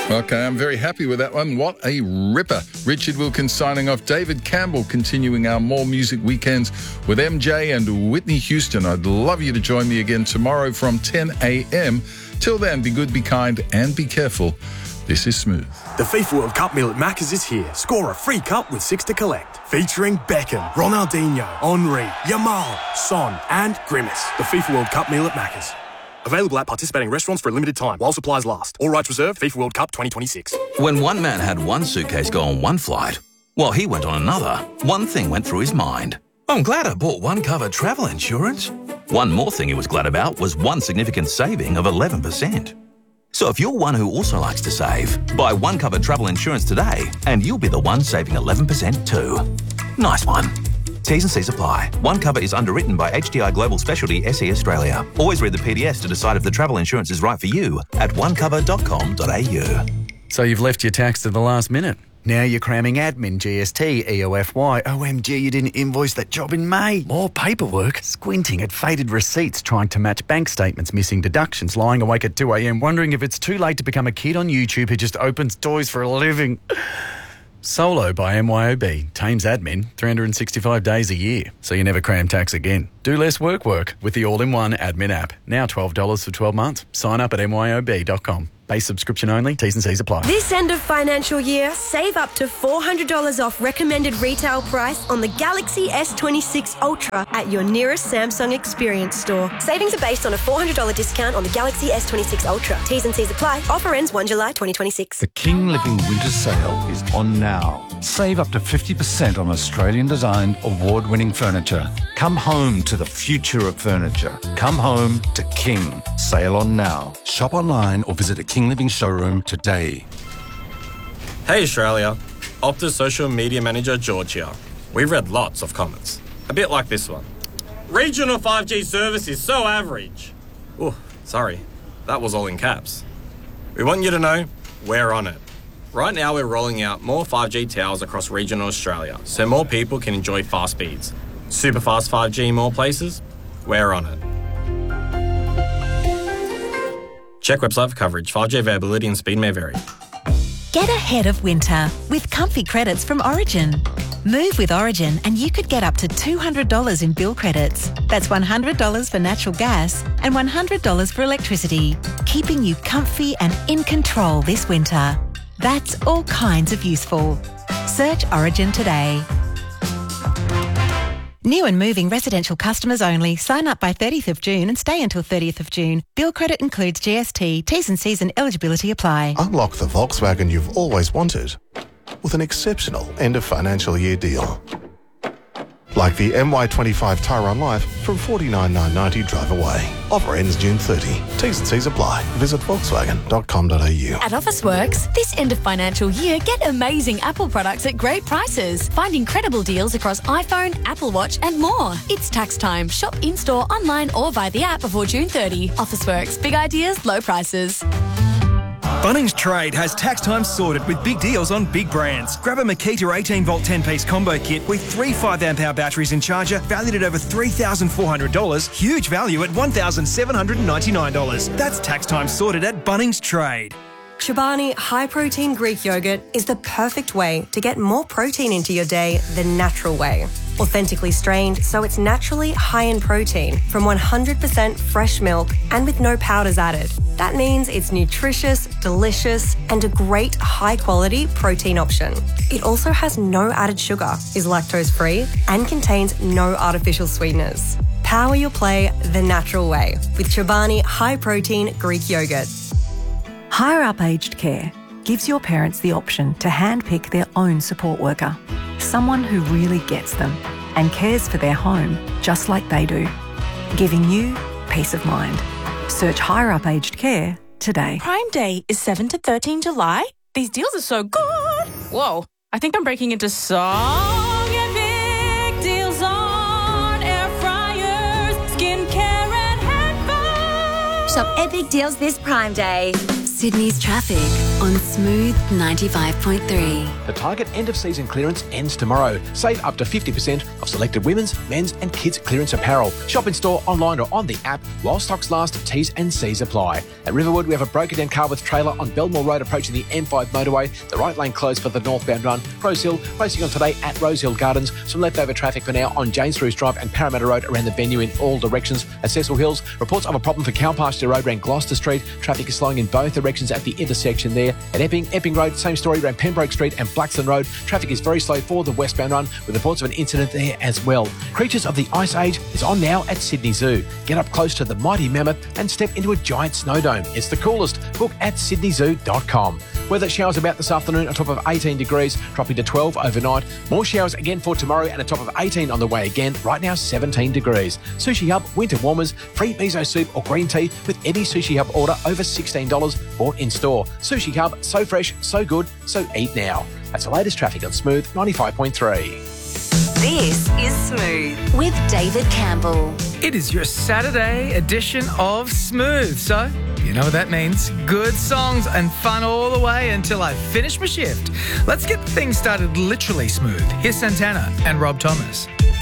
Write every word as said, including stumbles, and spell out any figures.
Okay, I'm very happy with that one. What a ripper. Richard Wilkins signing off. David Campbell continuing our More Music Weekends with M J and Whitney Houston. I'd love you to join me again tomorrow from ten a.m. Till then, be good, be kind, and be careful. This is Smooth. The FIFA World Cup meal at Macca's is here. Score a free cup with six to collect. Featuring Beckham, Ronaldinho, Henry, Yamal, Son, and Grimace. The FIFA World Cup meal at Macca's. Available at participating restaurants for a limited time while supplies last. All rights reserved. FIFA World Cup twenty twenty-six. When one man had one suitcase go on one flight, while he went on another, one thing went through his mind. I'm glad I bought One Cover travel insurance. One more thing he was glad about was one significant saving of eleven percent. So if you're one who also likes to save, buy One Cover travel insurance today and you'll be the one saving eleven percent too. Nice one. T's and C's apply. One Cover is underwritten by H D I Global Specialty S E Australia. Always read the P D S to decide if the travel insurance is right for you at one cover dot com dot a u. So you've left your tax to the last minute. Now you're cramming admin, G S T, E O F Y. O M G, you didn't invoice that job in May. More paperwork. Squinting at faded receipts, trying to match bank statements, missing deductions, lying awake at two a.m, wondering if it's too late to become a kid on YouTube who just opens toys for a living. Solo by M Y O B. Tames admin three hundred sixty-five days a year, so you never cram tax again. Do less work work with the all-in-one admin app. Now twelve dollars for twelve months. Sign up at M Y O B dot com. Base subscription only. T's and C's apply. This end of financial year, save up to four hundred dollars off recommended retail price on the Galaxy S twenty-six Ultra at your nearest Samsung Experience store. Savings are based on a four hundred dollars discount on the Galaxy S twenty-six Ultra. T's and C's apply. Offer ends first of July twenty twenty-six. The King Living Winter Sale is on now. Save up to fifty percent on Australian-designed, award-winning furniture. Come home to the future of furniture. Come home to King. Sale on now. Shop online or visit a King Living showroom today. Hey Australia, Optus Social Media Manager George here. We've read lots of comments, a bit like this one. Regional five G service is so average. Oh, sorry, that was all in caps. We want you to know we're on it. Right now we're rolling out more five G towers across regional Australia so more people can enjoy fast speeds. Super fast five G in more places? We're on it. Check website for coverage. five G availability and speed may vary. Get ahead of winter with comfy credits from Origin. Move with Origin and you could get up to two hundred dollars in bill credits. That's one hundred dollars for natural gas and one hundred dollars for electricity, keeping you comfy and in control this winter. That's all kinds of useful. Search Origin today. New and moving residential customers only. Sign up by thirtieth of June and stay until thirtieth of June. Bill credit includes G S T. T's and C's and eligibility apply. Unlock the Volkswagen you've always wanted with an exceptional end of financial year deal. Like the M Y twenty-five Tyron Life from forty-nine thousand nine hundred ninety drive away. Offer ends June thirtieth. T's and C's apply. Visit volkswagen dot com dot a u. At Officeworks, this end of financial year, get amazing Apple products at great prices. Find incredible deals across iPhone, Apple Watch and more. It's tax time. Shop in-store, online or via the app before June thirtieth. Officeworks. Big ideas, low prices. Bunnings Trade has tax time sorted with big deals on big brands. Grab a Makita eighteen volt ten piece combo kit with three five amp hour batteries in charger valued at over three thousand four hundred dollars. Huge value at one thousand seven hundred ninety-nine dollars. That's tax time sorted at Bunnings Trade. Chobani High Protein Greek Yogurt is the perfect way to get more protein into your day the natural way. Authentically strained, so it's naturally high in protein from one hundred percent fresh milk and with no powders added. That means it's nutritious, delicious, and a great high-quality protein option. It also has no added sugar, is lactose-free, and contains no artificial sweeteners. Power your play the natural way with Chobani High Protein Greek Yogurt. Higher Up Aged Care gives your parents the option to handpick their own support worker, someone who really gets them and cares for their home just like they do, giving you peace of mind. Search Higher Up Aged Care today. Prime Day is seventh to thirteenth July. These deals are so good. Whoa, I think I'm breaking into song. Epic deals on air fryers, skincare and headphones. Shop epic deals this Prime Day. Sydney's traffic on Smooth ninety-five point three. The Target end of season clearance ends tomorrow. Save up to fifty percent of selected women's, men's and kids clearance apparel. Shop in store, online or on the app while stocks last. T's and C's apply. At Riverwood, we have a broken down car with trailer on Belmore Road approaching the M five motorway. The right lane closed for the northbound run. Rose Hill, racing on today at Rose Hill Gardens. Some leftover traffic for now on James Roos Drive and Parramatta Road around the venue in all directions. At Cecil Hills, reports of a problem for Cowpasture Road around Gloucester Street. Traffic is slowing in both directions at the intersection there. At Epping, Epping Road, same story around Pembroke Street and Blackstone Road. Traffic is very slow for the westbound run with reports of an incident there as well. Creatures of the Ice Age is on now at Sydney Zoo. Get up close to the mighty mammoth and step into a giant snow dome. It's the coolest. Book at sydney zoo dot com. Weather showers about this afternoon, a top of eighteen degrees, dropping to twelve overnight. More showers again for tomorrow and a top of eighteen on the way again. Right now, seventeen degrees. Sushi Hub Winter Warmers, free miso soup or green tea with any Sushi Hub order over sixteen dollars bought in store. Sushi Hub, so fresh, so good, so eat now. That's the latest traffic on Smooth ninety-five point three. This is Smooth with David Campbell. It is your Saturday edition of Smooth, so you know what that means. Good songs and fun all the way until I finish my shift. Let's get things started literally smooth. Here's Santana and Rob Thomas.